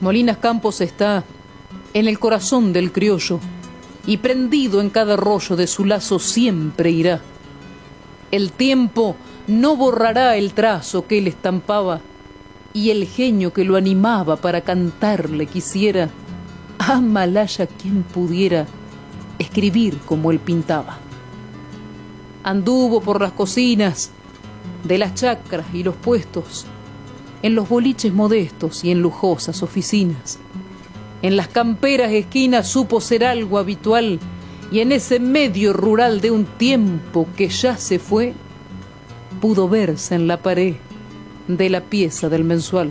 Molinas Campos está en el corazón del criollo y prendido en cada rollo de su lazo siempre irá. El tiempo no borrará el trazo que él estampaba y el genio que lo animaba para cantarle quisiera. Amalaya quien pudiera escribir como él pintaba. Anduvo por las cocinas de las chacras y los puestos, en los boliches modestos y en lujosas oficinas. En las camperas esquinas supo ser algo habitual y en ese medio rural de un tiempo que ya se fue, pudo verse en la pared de la pieza del mensual.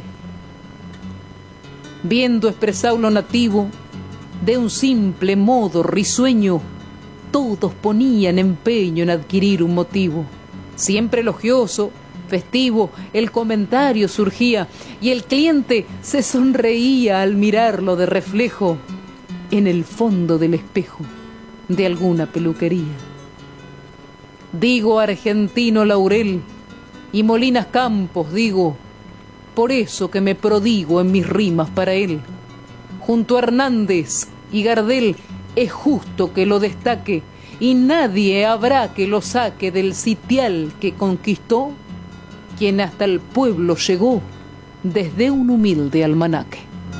Viendo expresado lo nativo de un simple modo risueño, todos ponían empeño en adquirir un motivo. Siempre elogioso, festivo, el comentario surgía y el cliente se sonreía al mirarlo de reflejo en el fondo del espejo de alguna peluquería. Digo argentino Laurel y Molinas Campos, digo, por eso que me prodigo en mis rimas para él. Junto a Hernández y Gardel es justo que lo destaque y nadie habrá que lo saque del sitial que conquistó quien hasta el pueblo llegó desde un humilde almanaque.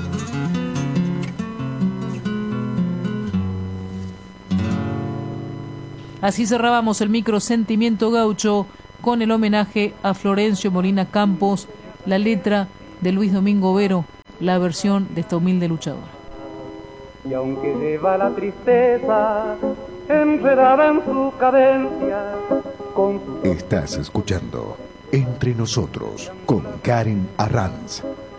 Así cerrábamos el microsentimiento gaucho con el homenaje a Florencio Molina Campos, la letra de Luis Domingo Vero, la versión de esta humilde luchadora. Y aunque lleva la tristeza enredada en su cadencia, Estás escuchando Entre Nosotros con Karen Arranz.